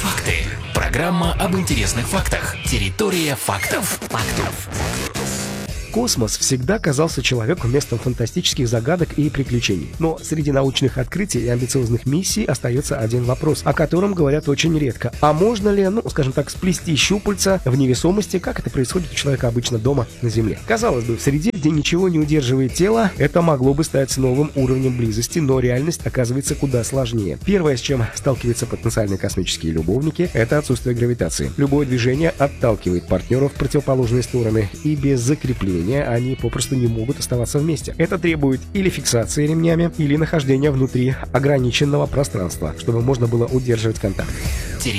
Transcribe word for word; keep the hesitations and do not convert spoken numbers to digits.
Факты. Программа об интересных фактах. Территория фактов. Фактов. Космос всегда казался человеку местом фантастических загадок и приключений. Но среди научных открытий и амбициозных миссий остается один вопрос, о котором говорят очень редко. А можно ли, ну, скажем так, сплести щупальца в невесомости, как это происходит у человека обычно дома на Земле? Казалось бы, в среде, где ничего не удерживает тело, это могло бы стать новым уровнем близости, но реальность оказывается куда сложнее. Первое, с чем сталкиваются потенциальные космические любовники, это отсутствие гравитации. Любое движение отталкивает партнеров в противоположные стороны, и без закрепления они попросту не могут оставаться вместе. Это требует или фиксации ремнями, или нахождения внутри ограниченного пространства, чтобы можно было удерживать контакт.